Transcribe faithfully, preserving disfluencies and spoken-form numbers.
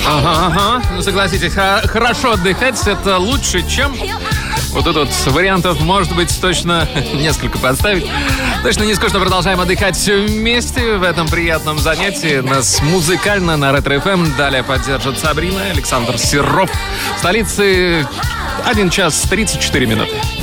Ага, ага. Ну, согласитесь, хорошо отдыхать — это лучше, чем... Вот тут вот вариантов может быть точно несколько подставить. Точно не скучно, продолжаем отдыхать все вместе в этом приятном занятии. Нас музыкально на Ретро-эф эм далее поддержат Сабрина, Александр Серов. В столице один час тридцать четыре минуты.